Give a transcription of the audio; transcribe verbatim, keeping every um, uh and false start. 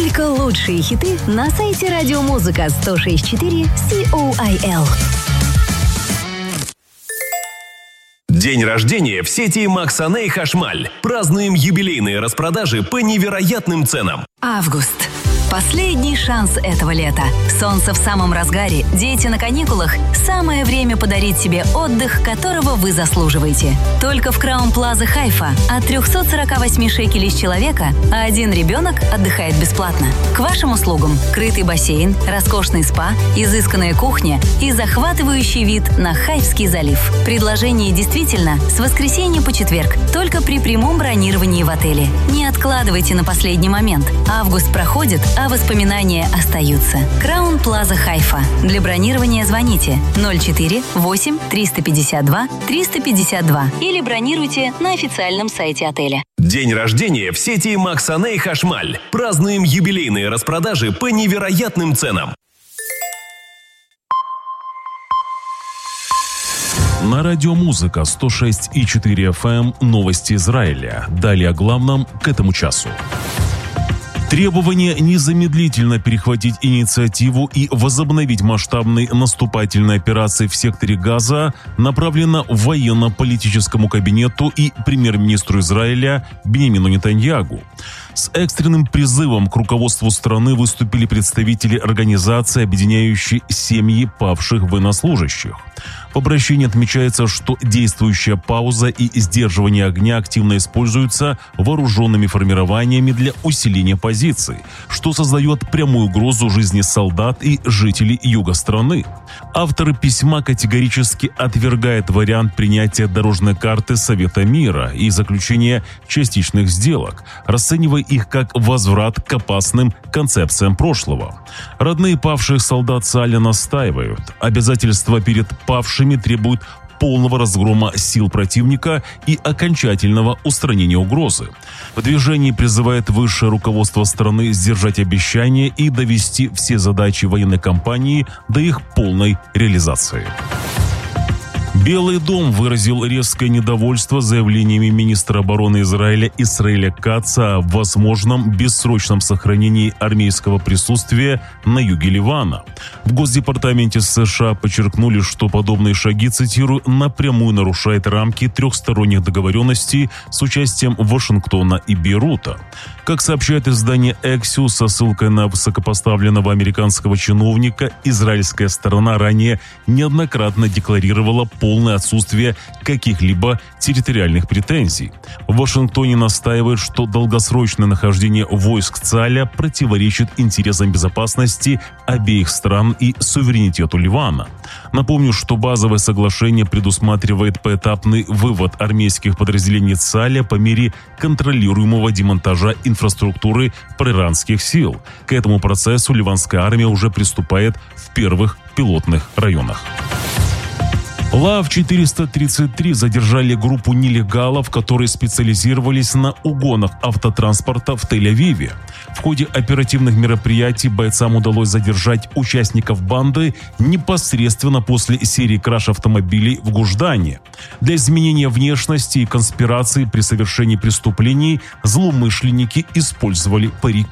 Только лучшие хиты на сайте радиомузыка сто шесть четыре ком. День рождения в сети Максане и Хашмаль. Празднуем юбилейные распродажи по невероятным ценам. Август. Последний шанс этого лета. Солнце в самом разгаре, дети на каникулах. Самое время подарить себе отдых, которого вы заслуживаете. Только в Краун Плаза Хайфа от триста сорок восемь шекелей с человека, а один ребенок отдыхает бесплатно. К вашим услугам крытый бассейн, роскошный спа, изысканная кухня и захватывающий вид на Хайфский залив. Предложение действительно с воскресенья по четверг, только при прямом бронировании в отеле. Не откладывайте на последний момент. Август проходит, а воспоминания остаются. Краун Плаза Хайфа. Для бронирования звоните ноль четыре восемь триста пятьдесят два триста пятьдесят два или бронируйте на официальном сайте отеля. День рождения в сети Максане и Хашмаль. Празднуем юбилейные распродажи по невероятным ценам. На радиомузыка сто шесть и четыре эф эм новости Израиля. Далее о главном к этому часу. Требование незамедлительно перехватить инициативу и возобновить масштабные наступательные операции в секторе Газа направлено военно-политическому кабинету и премьер-министру Израиля Биньямину Нетаньяху. С экстренным призывом к руководству страны выступили представители организации, объединяющей семьи павших военнослужащих. В обращении отмечается, что действующая пауза и сдерживание огня активно используются вооруженными формированиями для усиления позиций, что создает прямую угрозу жизни солдат и жителей юга страны. Авторы письма категорически отвергают вариант принятия дорожной карты Совета мира и заключения частичных сделок, расценивая их как возврат к опасным концепциям прошлого. Родные павших солдат Цаля настаивают, обязательства перед павшими требуют полного разгрома сил противника и окончательного устранения угрозы. В движении призывает высшее руководство страны сдержать обещания и довести все задачи военной кампании до их полной реализации. Белый дом выразил резкое недовольство заявлениями министра обороны Израиля Исраэля Каца о возможном бессрочном сохранении армейского присутствия на юге Ливана. В Госдепартаменте США подчеркнули, что подобные шаги, цитирую, напрямую нарушают рамки трехсторонних договоренностей с участием Вашингтона и Бейрута. Как сообщает издание Axios со ссылкой на высокопоставленного американского чиновника, израильская сторона ранее неоднократно декларировала полное отсутствие каких-либо территориальных претензий. В Вашингтоне настаивают, что долгосрочное нахождение войск Цаля противоречит интересам безопасности обеих стран и суверенитету Ливана. Напомню, что базовое соглашение предусматривает поэтапный вывод армейских подразделений Цаля по мере контролируемого демонтажа инфраструктуры проиранских сил. К этому процессу ливанская армия уже приступает в первых пилотных районах. Лав четыреста тридцать три задержали группу нелегалов, которые специализировались на угонах автотранспорта в Тель-Авиве. В ходе оперативных мероприятий бойцам удалось задержать участников банды непосредственно после серии краш автомобилей в Гуждане. Для изменения внешности и конспирации при совершении преступлений злоумышленники использовали парики.